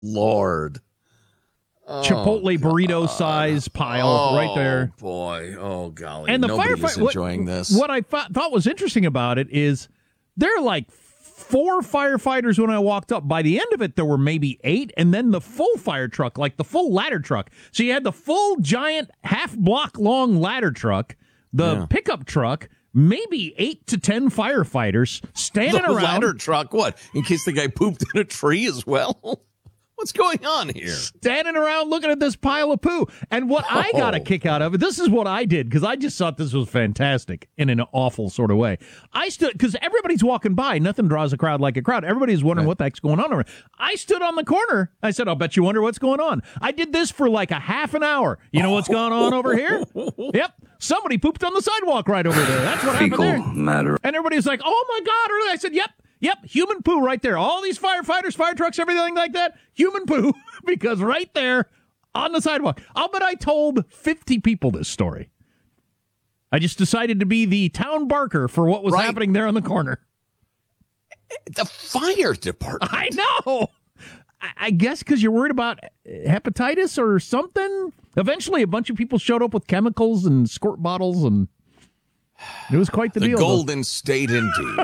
Lord. Chipotle burrito size pile right there. Oh, boy. Oh, golly. And the Nobody's enjoying this. What I thought was interesting about it is there are like 4 firefighters when I walked up. By the end of it, there were maybe 8, and then the full fire truck, like the full ladder truck. So you had the full giant half-block-long ladder truck, the pickup truck, maybe 8 to 10 firefighters standing around. Ladder truck, what? In case the guy pooped in a tree as well? What's going on here? Standing around looking at this pile of poo. And what I got a kick out of it, this is what I did, because I just thought this was fantastic in an awful sort of way. I stood, because everybody's walking by. Nothing draws a crowd like a crowd. Everybody's wondering what the heck's going on over there. I stood on the corner. I said, I'll bet you wonder what's going on. I did this for like a half an hour. You know what's going on over here? Yep. Somebody pooped on the sidewalk right over there. That's what happened there. Matter. And everybody's like, oh my God. I said, Yep, human poo right there. All these firefighters, fire trucks, everything like that, human poo, because right there on the sidewalk. I'll bet I told 50 people this story. I just decided to be the town barker for what was happening there on the corner. The fire department. I know. I guess because you're worried about hepatitis or something. Eventually, a bunch of people showed up with chemicals and squirt bottles, and it was quite the deal. The Golden State, indeed.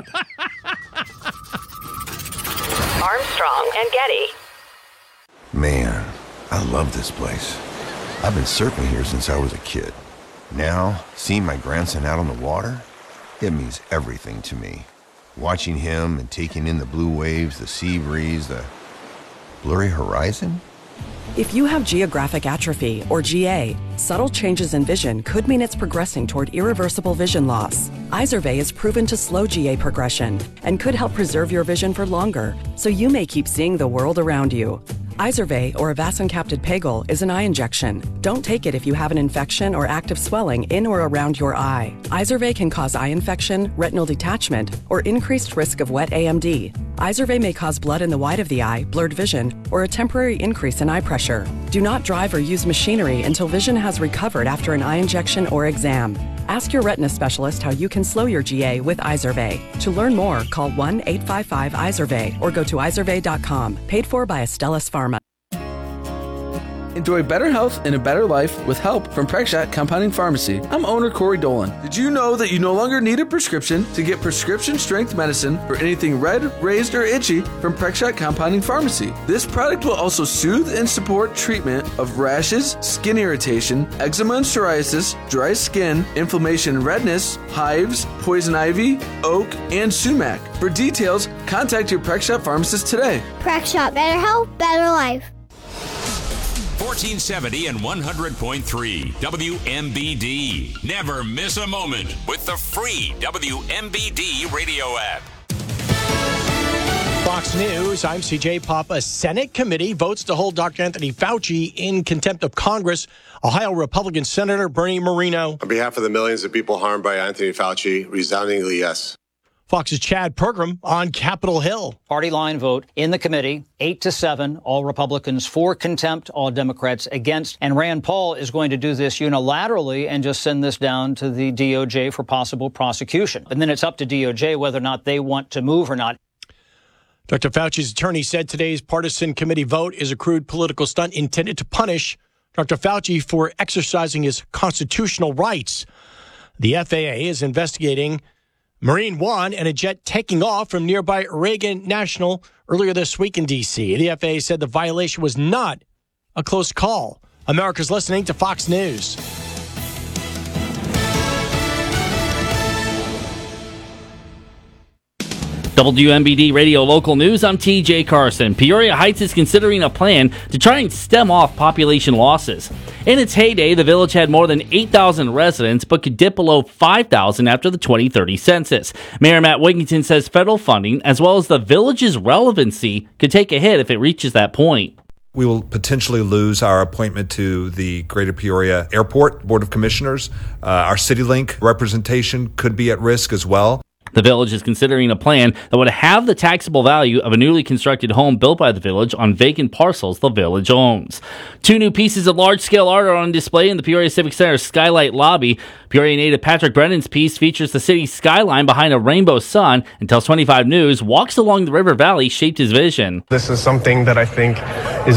Armstrong and Getty. Man, I love this place. I've been surfing here since I was a kid. Now, seeing my grandson out on the water, it means everything to me. Watching him and taking in the blue waves, the sea breeze, the blurry horizon. If you have geographic atrophy, or GA, subtle changes in vision could mean it's progressing toward irreversible vision loss. Izervay is proven to slow GA progression and could help preserve your vision for longer, so you may keep seeing the world around you. Izervay, or avacincaptad pegol, is an eye injection. Don't take it if you have an infection or active swelling in or around your eye. Izervay can cause eye infection, retinal detachment, or increased risk of wet AMD. Izervay may cause blood in the white of the eye, blurred vision, or a temporary increase in eye pressure. Do not drive or use machinery until vision has recovered after an eye injection or exam. Ask your retina specialist how you can slow your GA with Izervay. To learn more, call 1-855-IZERVAY or go to izervay.com. Paid for by Astellas Pharma. Enjoy better health and a better life with help from Prexshot Compounding Pharmacy. I'm owner Corey Dolan. Did you know that you no longer need a prescription to get prescription strength medicine for anything red, raised, or itchy from Prexshot Compounding Pharmacy? This product will also soothe and support treatment of rashes, skin irritation, eczema and psoriasis, dry skin, inflammation and redness, hives, poison ivy, oak, and sumac. For details, contact your Prexshot pharmacist today. Prexshot, better health, better life. 1470 and 100.3 WMBD. Never miss a moment with the free WMBD radio app. Fox News, I'm CJ Papa. Senate committee votes to hold Dr. Anthony Fauci in contempt of Congress. Ohio Republican Senator Bernie Moreno. On behalf of the millions of people harmed by Anthony Fauci, resoundingly yes. Fox's Chad Pergram on Capitol Hill. Party line vote in the committee, 8-7, all Republicans for contempt, all Democrats against. And Rand Paul is going to do this unilaterally and just send this down to the DOJ for possible prosecution. And then it's up to DOJ whether or not they want to move or not. Dr. Fauci's attorney said today's partisan committee vote is a crude political stunt intended to punish Dr. Fauci for exercising his constitutional rights. The FAA is investigating Marine One and a jet taking off from nearby Reagan National earlier this week in D.C. The FAA said the violation was not a close call. America's listening to Fox News. WMBD Radio Local News, I'm TJ Carson. Peoria Heights is considering a plan to try and stem off population losses. In its heyday, the village had more than 8,000 residents, but could dip below 5,000 after the 2030 census. Mayor Matt Wigington says federal funding, as well as the village's relevancy, could take a hit if it reaches that point. We will potentially lose our appointment to the Greater Peoria Airport Board of Commissioners. Our CityLink representation could be at risk as well. The village is considering a plan that would have the taxable value of a newly constructed home built by the village on vacant parcels the village owns. 2 new pieces of large-scale art are on display in the Peoria Civic Center Skylight Lobby. Peoria native Patrick Brennan's piece features the city's skyline behind a rainbow sun and tells 25 News walks along the river valley shaped his vision. This is something that I think is